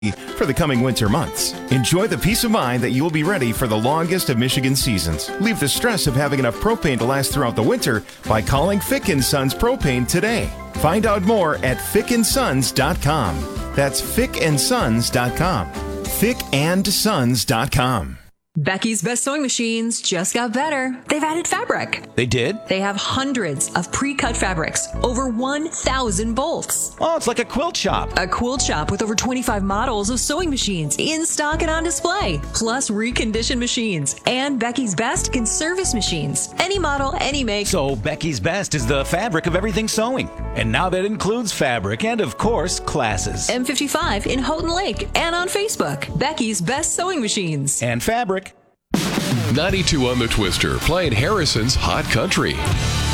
for the coming winter months. Enjoy the peace of mind that you will be ready for the longest of Michigan seasons. Leave the stress of having enough propane to last throughout the winter by calling Fick & Sons Propane today. Find out more at fickandsons.com. That's fickandsons.com. fickandsons.com. Becky's Best Sewing Machines just got better. They've added fabric. They did? They have hundreds of pre-cut fabrics, over 1,000 bolts. Oh, it's like a quilt shop. A quilt shop with over 25 models of sewing machines in stock and on display, plus reconditioned machines. And Becky's Best can service machines. Any model, any make. So Becky's Best is the fabric of everything sewing. And now that includes fabric and, of course, classes. M55 in Houghton Lake and on Facebook. Becky's Best Sewing Machines. And fabric. 92 on the Twister, playing Harrison's Hot Country.